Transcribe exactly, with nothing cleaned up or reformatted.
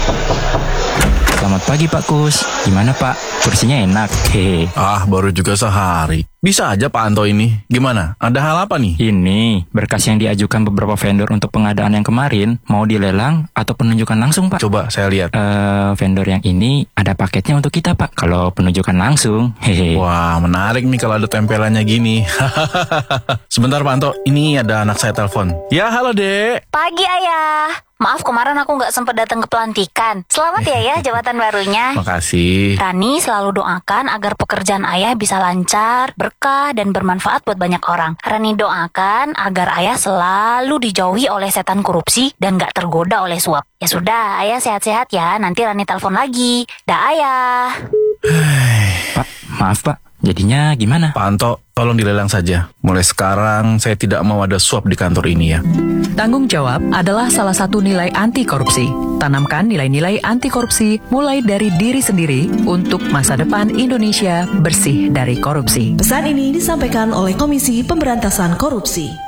Selamat pagi Pak Kus. Gimana Pak? Kursinya enak. Hehe. Ah, baru juga sehari. Bisa aja Pak Anto ini. Gimana? Ada hal apa nih? Ini berkas yang diajukan beberapa vendor untuk pengadaan yang kemarin. Mau dilelang atau penunjukan langsung Pak? Coba saya lihat. Eh, vendor yang ini ada paketnya untuk kita Pak. Kalau penunjukan langsung. Hehe. Wah, menarik nih kalau ada tempelannya gini. Sebentar Pak Anto, ini ada anak saya telepon. Ya, halo Dek. Pagi Ayah. Maaf kemarin aku nggak sempat datang ke pelantikan. Selamat ya ya jabatan barunya. Makasih. Rani selalu doakan agar pekerjaan Ayah bisa lancar, berkah, dan bermanfaat buat banyak orang. Rani doakan agar Ayah selalu dijauhi oleh setan korupsi dan nggak tergoda oleh suap. Ya sudah, Ayah sehat-sehat ya. Nanti Rani telepon lagi. Dah Ayah. Pak, maaf Pak. Jadinya gimana? Pak Anto, tolong dilelang saja. Mulai sekarang saya tidak mau ada suap di kantor ini ya. Tanggung jawab adalah salah satu nilai anti korupsi. Tanamkan nilai-nilai anti korupsi mulai dari diri sendiri untuk masa depan Indonesia bersih dari korupsi. Pesan ini disampaikan oleh Komisi Pemberantasan Korupsi.